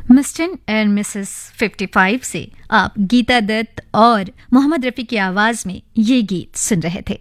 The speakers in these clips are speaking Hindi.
मिस्टर एंड मिसेस 55 से आप गीता दत्त और मोहम्मद रफ़ी की आवाज में ये गीत सुन रहे थे।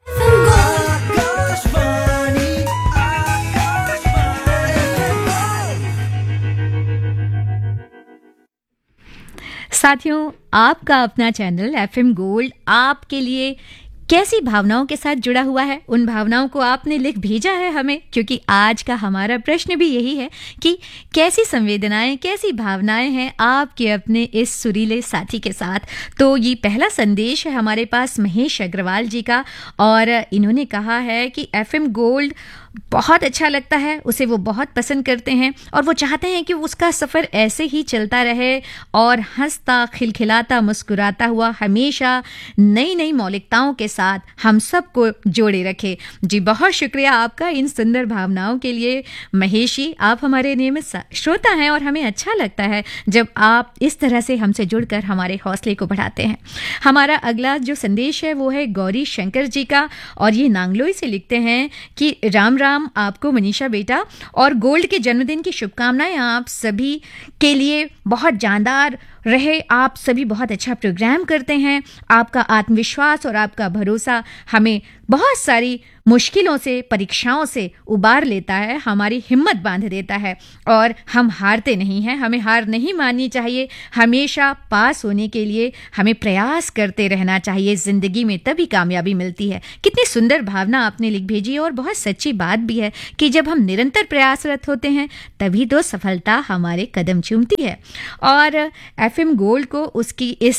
साथियों, आपका अपना चैनल एफएम गोल्ड आपके लिए कैसी भावनाओं के साथ जुड़ा हुआ है, उन भावनाओं को आपने लिख भेजा है हमें, क्योंकि आज का हमारा प्रश्न भी यही है कि कैसी संवेदनाएं, कैसी भावनाएं हैं आपके अपने इस सुरीले साथी के साथ। तो ये पहला संदेश है हमारे पास महेश अग्रवाल जी का, और इन्होंने कहा है कि एफएम गोल्ड बहुत अच्छा लगता है, उसे वो बहुत पसंद करते हैं और वो चाहते हैं कि उसका सफ़र ऐसे ही चलता रहे और हंसता खिलखिलाता मुस्कुराता हुआ हमेशा नई नई मौलिकताओं के साथ हम सबको जोड़े रखे। जी बहुत शुक्रिया आपका इन सुंदर भावनाओं के लिए महेशी। आप हमारे नियमित श्रोता हैं और हमें अच्छा लगता है जब आप इस तरह से हमसे जुड़कर हमारे हौसले को बढ़ाते हैं। हमारा अगला जो संदेश है वो है गौरी शंकर जी का, और ये नांगलोई से लिखते हैं कि राम राम आपको मनीषा बेटा, और गोल्ड के जन्मदिन की शुभकामनाएं आप सभी के लिए। बहुत जानदार रहे, आप सभी बहुत अच्छा प्रोग्राम करते हैं। आपका आत्मविश्वास और आपका भरोसा हमें बहुत सारी मुश्किलों से, परीक्षाओं से उबार लेता है, हमारी हिम्मत बांध देता है और हम हारते नहीं हैं। हमें हार नहीं माननी चाहिए, हमेशा पास होने के लिए हमें प्रयास करते रहना चाहिए। जिंदगी में तभी कामयाबी मिलती है। कितनी सुंदर भावना आपने लिख भेजी है और बहुत सच्ची बात भी है कि जब हम निरंतर प्रयासरत होते हैं तभी तो सफलता हमारे कदम चूमती है। और एफएम गोल्ड को उसकी इस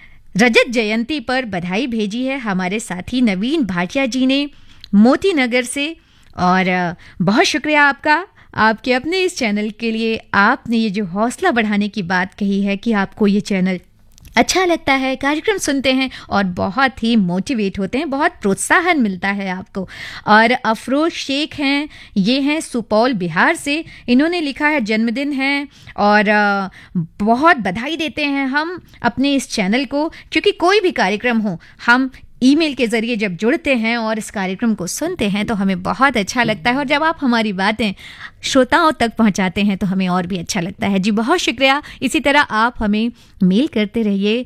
रजत जयंती पर बधाई भेजी है हमारे साथी नवीन भाटिया जी ने मोती नगर से, और बहुत शुक्रिया आपका, आपके अपने इस चैनल के लिए। आपने ये जो हौसला बढ़ाने की बात कही है कि आपको ये चैनल अच्छा लगता है, कार्यक्रम सुनते हैं और बहुत ही मोटिवेट होते हैं, बहुत प्रोत्साहन मिलता है आपको। और अफरोज शेख हैं, ये हैं सुपौल बिहार से, इन्होंने लिखा है जन्मदिन है और बहुत बधाई देते हैं हम अपने इस चैनल को, क्योंकि कोई भी कार्यक्रम हो हम ईमेल के जरिए जब जुड़ते हैं और इस कार्यक्रम को सुनते हैं तो हमें बहुत अच्छा लगता है, और जब आप हमारी बातें श्रोताओं तक पहुंचाते हैं तो हमें और भी अच्छा लगता है। जी बहुत शुक्रिया। इसी तरह आप हमें मेल करते रहिए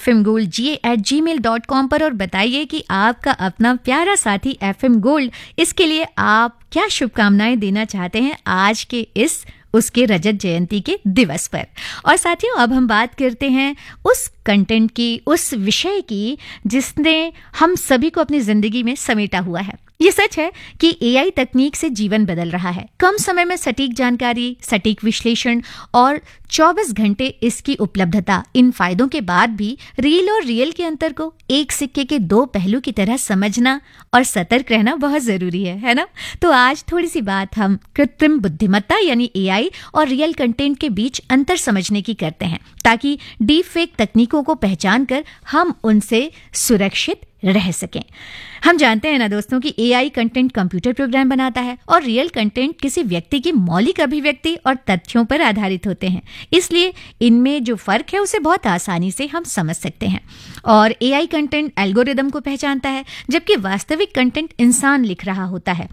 fmgoldga@gmail.com पर और बताइए कि आपका अपना प्यारा साथी एफएम गोल्ड, इसके लिए आप क्या शुभकामनाएं देना चाहते हैं आज के इस उसके रजत जयंती के दिवस पर। और साथियों, अब हम बात करते हैं उस कंटेंट की, उस विषय की जिसने हम सभी को अपनी जिंदगी में समेटा हुआ है। ये सच है कि एआई तकनीक से जीवन बदल रहा है। कम समय में सटीक जानकारी, सटीक विश्लेषण और 24 घंटे इसकी उपलब्धता, इन फायदों के बाद भी रील और रियल के अंतर को एक सिक्के के दो पहलू की तरह समझना और सतर्क रहना बहुत जरूरी है ना? तो आज थोड़ी सी बात हम कृत्रिम बुद्धिमत्ता यानी एआई और रियल कंटेंट के बीच अंतर समझने की करते हैं, ताकि डीप फेक तकनीकों को पहचान कर हम उनसे सुरक्षित रह सकें। हम जानते हैं ना दोस्तों कि एआई कंटेंट कंप्यूटर प्रोग्राम बनाता है और रियल कंटेंट किसी व्यक्ति की मौलिक अभिव्यक्ति और तथ्यों पर आधारित होते हैं। इसलिए इनमें जो फर्क है उसे बहुत आसानी से हम समझ सकते हैं। और एआई कंटेंट एल्गोरिदम को पहचानता है, जबकि वास्तविक कंटेंट इंसान लिख रहा होता है,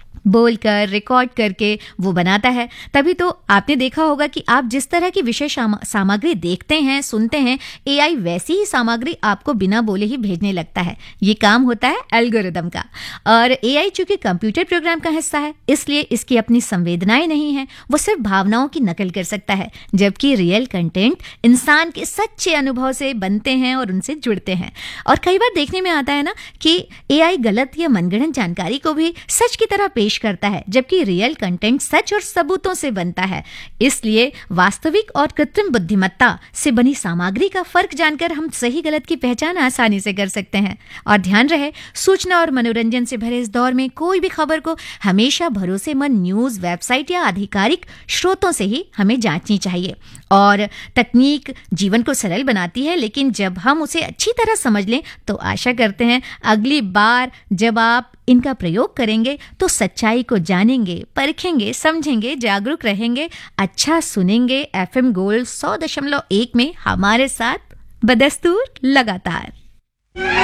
बोलकर रिकॉर्ड करके वो बनाता है। तभी तो आपने देखा होगा कि आप जिस तरह की विषय सामग्री देखते हैं, सुनते हैं, एआई वैसी ही सामग्री आपको बिना बोले ही भेजने लगता है। ये काम होता है एल्गोरिदम का। और एआई चूंकि कंप्यूटर प्रोग्राम का हिस्सा है, इसलिए इसकी अपनी संवेदनाएं नहीं है, वो सिर्फ भावनाओं की नकल कर सकता है, जबकि रियल कंटेंट इंसान के सच्चे अनुभव से बनते हैं और उनसे जुड़ते हैं। और कई बार देखने में आता है ना कि एआई गलत या मनगढ़ंत जानकारी को भी सच की तरह पेश करता है, जबकि रियल कंटेंट सच और सबूतों से बनता है। इसलिए वास्तविक और कृत्रिम बुद्धिमत्ता से बनी सामग्री का फर्क जानकर हम सही गलत की पहचान आसानी से कर सकते हैं। और ध्यान रहे, सूचना और मनोरंजन से भरे इस दौर में कोई भी खबर को हमेशा भरोसेमंद न्यूज, वेबसाइट या आधिकारिक स्रोतों से ही हमें जांचनी चाहिए। और तकनीक जीवन को सरल बनाती है, लेकिन जब हम उसे अच्छी तरह समझ लें तो आशा करते हैं अगली बार जब आप इनका प्रयोग करेंगे तो सच्चाई को जानेंगे, परखेंगे, समझेंगे, जागरूक रहेंगे, अच्छा सुनेंगे। एफएम गोल्ड 100.1 में हमारे साथ बदस्तूर लगातार।